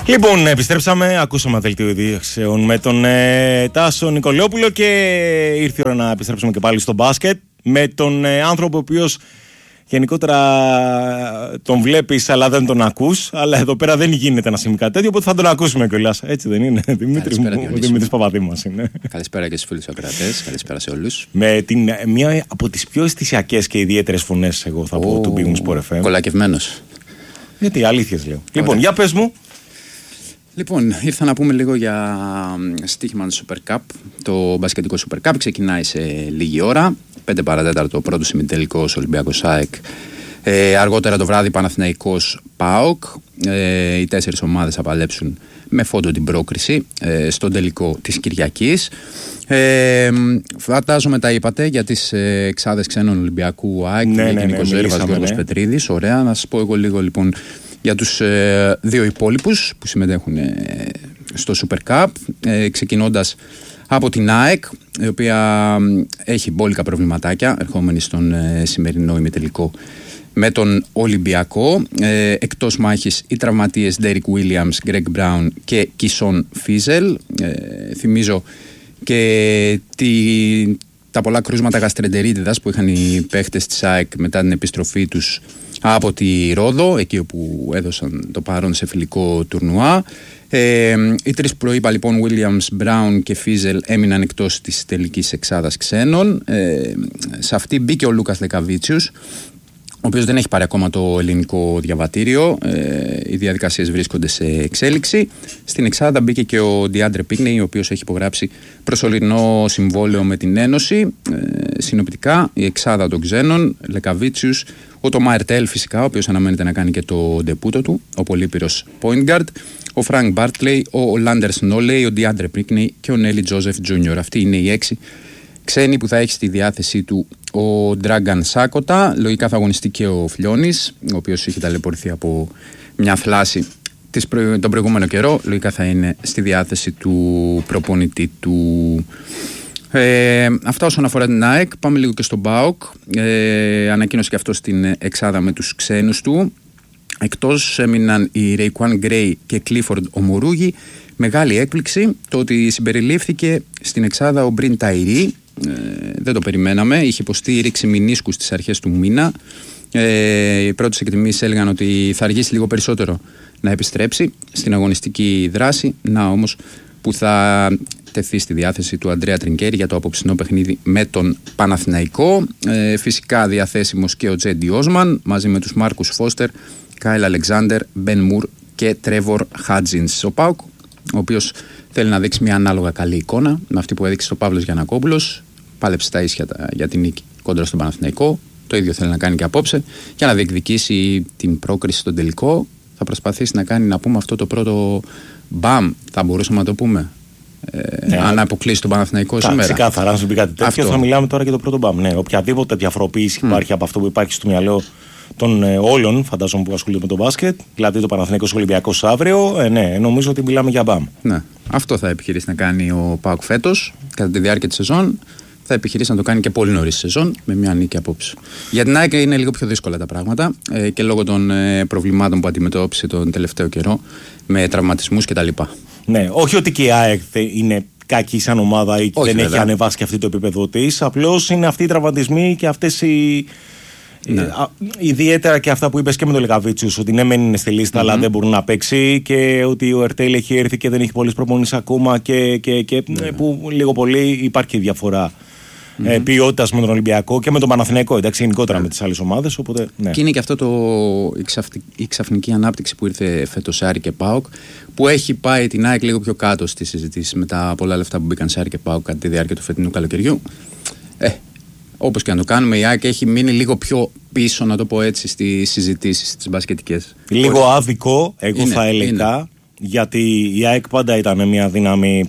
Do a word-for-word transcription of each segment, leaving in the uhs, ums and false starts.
Λοιπόν, επιστρέψαμε, ακούσαμε δελτίο ειδήσεων με τον ε, Τάσο Νικολόπουλο και ήρθε η ώρα να επιστρέψουμε και πάλι στο μπάσκετ με τον ε, άνθρωπο ο οποίος γενικότερα τον βλέπεις αλλά δεν τον ακούς, αλλά εδώ πέρα δεν γίνεται να συμβεί κάτι τέτοιο, οπότε θα τον ακούσουμε κιόλας. Έτσι δεν είναι, Δημήτρης μου, ο Δημήτρης Παπαδήμας είναι. Καλησπέρα και στους φίλους ακροατές, καλησπέρα σε όλους. Με την, μια από τις πιο αισθησιακές και ιδιαίτερες φωνές, εγώ θα πω, του Big Win Sport εφ εμ. Κολακευμένος. Γιατί αλήθειες λέω. Ωραία. Λοιπόν, για πες μου. Λοιπόν, ήρθα να πούμε λίγο για στοίχημα του Super Cup. Το μπασκετικό Super Cup ξεκινάει σε λίγη ώρα. πέντε παρά τέταρτο, πρώτος ημιτελικός Ολυμπιακός ΑΕΚ. Ε, αργότερα το βράδυ Παναθηναϊκός ΠΑΟΚ. Ε, οι τέσσερις ομάδες θα παλέψουν με φόντο την πρόκριση ε, στον τελικό της Κυριακής. Ε, φαντάζομαι τα είπατε για τις ε, εξάδες ξένων Ολυμπιακού ΑΕΚ, ναι, ναι, Νίκος ναι, Ζέρβας, Γιώργος ναι. Πετρίδης. Ωραία, να σας πω εγώ λίγο λοιπόν για τους ε, δύο υπόλοιπους που συμμετέχουν ε, στο Super Cup, ε, ξεκινώντας από την ΑΕΚ, η οποία έχει μπόλικα προβληματάκια ερχόμενη στον ε, σημερινό ημιτελικό με τον Ολυμπιακό. Ε, εκτός μάχης οι τραυματίες Ντέρικ Βίλιαμς, Γκρέγκ Μπράουν και Κισόν Φίζελ. Ε, θυμίζω και τη, τα πολλά κρούσματα γαστρεντερίτιδας που είχαν οι παίχτες της ΑΕΚ μετά την επιστροφή τους από τη Ρόδο, εκεί όπου έδωσαν το παρόν σε φιλικό τουρνουά. Ε, οι τρεις προείπα λοιπόν, Williams, Brown και Φίζελ, έμειναν εκτός της τελικής εξάδας ξένων. Ε, σε αυτή μπήκε ο Λούκας Λεκαβίτσιους, ο οποίος δεν έχει πάρει ακόμα το ελληνικό διαβατήριο. Ε, οι διαδικασίες βρίσκονται σε εξέλιξη. Στην εξάδα μπήκε και ο Ντιάντρε Πίκνεϊ, ο οποίος έχει υπογράψει προσωρινό συμβόλαιο με την Ένωση. Ε, συνοπτικά η εξάδα των ξένων, Λεκαβίτσιους, ο Τομά Ερτέλ φυσικά, ο οποίος αναμένεται να κάνει και το ντεπούτο του, ο πολύπυρος point guard, ο Φρανκ Μπάρτλεϊ, ο Λάντερ Σνόλεϊ, ο Ντιάντρε Πίκνεϊ και ο Νέλι Τζόζεφ Τζούνιορ. Αυτοί είναι οι έξι ξένοι που θα έχει στη διάθεσή του ο Ντράγκαν Σάκοτα. Λογικά θα αγωνιστεί και ο Φλιώνης, ο οποίος είχε ταλαιπωρηθεί από μια θλάση τον προηγούμενο καιρό. Λογικά θα είναι στη διάθεση του προπονητή του. Ε, αυτά όσον αφορά την ΑΕΚ. Πάμε λίγο και στον ΠΑΟΚ. Ε, ανακοίνωσε και αυτό στην εξάδα με τους ξένους του. Εκτός έμειναν οι Ρέικουάν Γκρέι και Κλίφορντ Ομορούγι. Μεγάλη έκπληξη το ότι συμπεριλήφθηκε στην εξάδα ο Μπριν Ταϊρή. Ε, δεν το περιμέναμε. Είχε υποστεί ρήξη μηνίσκου στις αρχές του μήνα. Ε, οι πρώτες εκτιμήσεις έλεγαν ότι θα αργήσει λίγο περισσότερο να επιστρέψει στην αγωνιστική δράση. Να όμως που θα τεθεί στη διάθεση του Αντρέα Τρινκέρι για το απόψινό παιχνίδι με τον Παναθηναϊκό. Ε, φυσικά διαθέσιμος και ο Τζέντι Όσμαν μαζί με τους Μάρκους Φώστερ, Κάιλ Αλεξάνδερ, Μπεν Μουρ και Τρέβορ Χάτζινς. Ο ΠΑΟΚ, ο οποίος θέλει να δείξει μια ανάλογα καλή εικόνα με αυτή που έδειξε ο Παύλος Γιαννακόπουλος, πάλεψε τα ίσια για την νίκη κόντρα στον Παναθηναϊκό. Το ίδιο θέλει να κάνει και απόψε για να διεκδικήσει την πρόκριση στον τελικό. Θα προσπαθήσει να κάνει, να πούμε, αυτό το πρώτο μπαμ, θα μπορούσαμε να το πούμε. Ε, ναι, αν αποκλείσει τον Παναθηναϊκό σήμερα. Ξεκάθαρα, αν σου πει κάτι τέτοιο, θα μιλάμε τώρα για το πρώτο μπαμ. Ναι, οποιαδήποτε διαφοροποίηση mm. υπάρχει από αυτό που υπάρχει στο μυαλό των ε, όλων, φαντάζομαι, που ασχολούνται με το μπάσκετ, δηλαδή το Παναθηναϊκός Ολυμπιακός αύριο, ε, ναι, νομίζω ότι μιλάμε για μπαμ. Ναι, αυτό θα επιχειρήσει να κάνει ο ΠΑΟΚ φέτος, κατά τη διάρκεια της σεζόν. Θα επιχειρήσει να το κάνει και πολύ νωρίς σεζόν, με μια νίκη απόψε. Για την ΑΕΚ είναι λίγο πιο δύσκολα τα πράγματα ε, και λόγω των ε, προβλημάτων που αντιμετώπισε τον τελευταίο καιρό με τραυματισμούς κτλ. Ναι, όχι ότι και η ΑΕΚ είναι κακή σαν ομάδα ή όχι, δεν βέβαια. έχει ανεβάσει και αυτή το επίπεδο της. Απλώς είναι αυτοί οι τραυματισμοί και αυτές οι. Ναι. Α, ιδιαίτερα και αυτά που είπες και με τον Λεκαβίτσιους, ότι ναι, μεν είναι στη λίστα, mm-hmm. αλλά δεν μπορεί να παίξει, και ότι ο Ερτέλ έχει έρθει και δεν έχει πολλές προπονήσεις ακόμα, και, και, και ναι. που λίγο πολύ υπάρχει διαφορά mm-hmm. ε, ποιότητας με τον Ολυμπιακό και με τον Παναθηναϊκό, εντάξει, γενικότερα yeah. με τις άλλες ομάδες. Οπότε, ναι. Και είναι και αυτό το, η, ξαφ, η ξαφνική ανάπτυξη που ήρθε φέτος σε Άρη και ΠΑΟΚ, που έχει πάει την ΑΕΚ λίγο πιο κάτω στη συζήτηση με τα πολλά λεφτά που μπήκαν σε Άρη και ΠΑΟΚ κατά τη διάρκεια του φετινού καλοκαιριού. Ε, Όπως και να το κάνουμε, η ΑΕΚ έχει μείνει λίγο πιο πίσω, να το πω έτσι, στις συζητήσεις τις μπασκετικές. Λίγο όχι. Άδικο, εγώ είναι, θα έλεγα, είναι. γιατί η ΑΕΚ πάντα ήταν μια δύναμη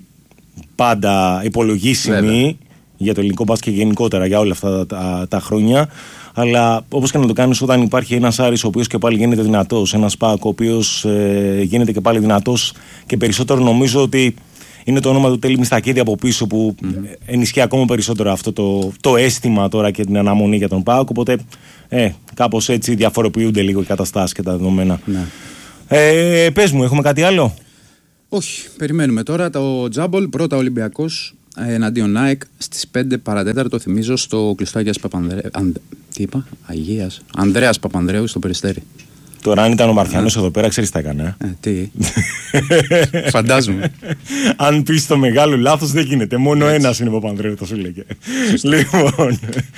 πάντα υπολογίσιμη Βέβαια. για το ελληνικό μπάσκετ και γενικότερα για όλα αυτά τα, τα, τα χρόνια. Αλλά όπως και να το κάνεις, όταν υπάρχει ένας Άρης ο οποίος και πάλι γίνεται δυνατός, ένας ΠΑΟΚ ο οποίος ε, γίνεται και πάλι δυνατός, και περισσότερο νομίζω ότι είναι το όνομα του Τέλη Μιστακίδη από πίσω που mm-hmm. ενισχύει ακόμα περισσότερο αυτό το, το αίσθημα τώρα και την αναμονή για τον ΠΑΟΚ. Οπότε ε, κάπως έτσι διαφοροποιούνται λίγο οι καταστάσεις και τα δεδομένα. Ναι. Ε, πες μου, έχουμε κάτι άλλο? Όχι, περιμένουμε τώρα το Τζάμπολ. Πρώτα Ολυμπιακός εναντίον ΑΕΚ στις πέντε παρατέταρτο, θυμίζω, στο κλειστό Αγίας Παπανδρέου. Αν... Τι είπα, Αγίας. Ανδρέας Παπανδρέου στο Περιστέρι. Τώρα, αν ήταν ο Μαρθιανός εδώ πέρα, ξέρεις τι θα έκανε. Ε, τι. Φαντάζομαι. Αν πεις το μεγάλο λάθος, δεν γίνεται. Μόνο ένας είναι ο Παπανδρέου, θα σου λέγε. Λοιπόν,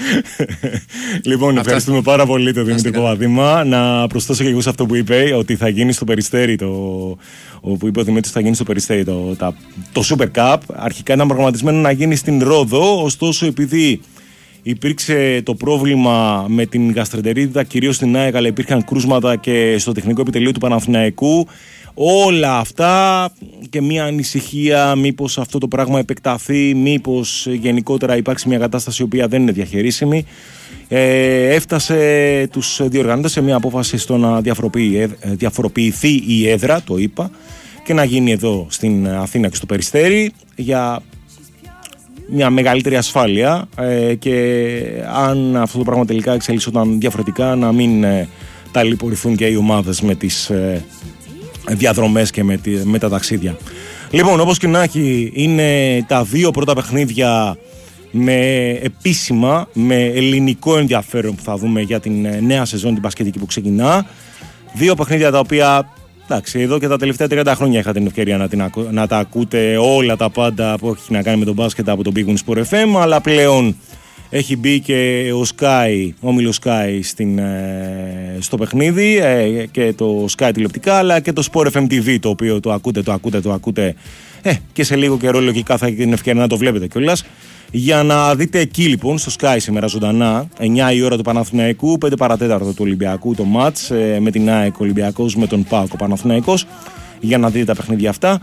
λοιπόν ευχαριστούμε πάρα πολύ τον Δημήτρη Παπαδήμα. Να προσθέσω και εγώ σε αυτό που είπε, ότι θα γίνει στο Περιστέρι, το, που είπε ο Δημήτρης, θα γίνει στο Περιστέρι το, τα, το Super Cup. Αρχικά ήταν προγραμματισμένο να γίνει στην Ρόδο, ωστόσο επειδή υπήρξε το πρόβλημα με την γαστρεντερίτιδα κυρίως στην ΑΕΚ, αλλά υπήρχαν κρούσματα και στο τεχνικό επιτελείο του Παναθηναϊκού. Όλα αυτά και μια ανησυχία μήπως αυτό το πράγμα επεκταθεί, μήπως γενικότερα υπάρξει μια κατάσταση η οποία δεν είναι διαχειρίσιμη. Ε, έφτασε τους διοργανώτες σε μια απόφαση στο να διαφοροποιηθεί η έδρα, το είπα, και να γίνει εδώ στην Αθήνα και στο Περιστέρι για μια μεγαλύτερη ασφάλεια, ε, και αν αυτό το πράγμα τελικά εξελισσόταν διαφορετικά, να μην ε, ταλαιπωρηθούν και οι ομάδες με τις ε, διαδρομές και με, τη, με τα ταξίδια. Λοιπόν, όπως και να έχει, είναι τα δύο πρώτα παιχνίδια με επίσημα, με ελληνικό ενδιαφέρον που θα δούμε για την νέα σεζόν την μπασκετική που ξεκινά. Δύο παιχνίδια τα οποία, εντάξει, εδώ και τα τελευταία τριάντα χρόνια είχατε την ευκαιρία να, την, να τα ακούτε όλα τα πάντα που έχει να κάνει με τον μπάσκετ από τον Big Win Sport εφ εμ, αλλά πλέον έχει μπει και ο Sky, ο όμιλος Sky στην, ε, στο παιχνίδι, ε, και το Sky τηλεοπτικά, αλλά και το Sport εφ εμ τι βι, το οποίο το ακούτε, το ακούτε, το ακούτε, ε, και σε λίγο καιρό λογικά θα έχετε την ευκαιρία να το βλέπετε κιόλας. Για να δείτε εκεί λοιπόν στο Sky σήμερα ζωντανά, εννιά η ώρα του Παναθηναϊκού, πέντε παρατέταρτο του Ολυμπιακού το μάτς, ε, με την ΑΕΚ Ολυμπιακός, με τον ΠΑΟΚ ο Παναθηναϊκός, για να δείτε τα παιχνίδια αυτά.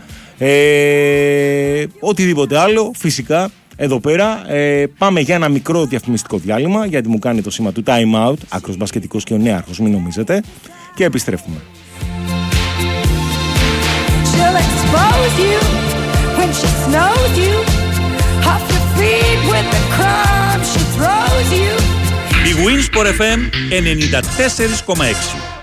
Ε, οτιδήποτε άλλο φυσικά εδώ πέρα. Ε, πάμε για ένα μικρό διαφημιστικό διάλειμμα, γιατί μου κάνει το σήμα του time out, άκρος μπασκετικός και ο νέαρχος, μην νομίζετε, και επιστρέφουμε. Big Win Sport εφ εμ ενενήντα τέσσερα κόμμα έξι.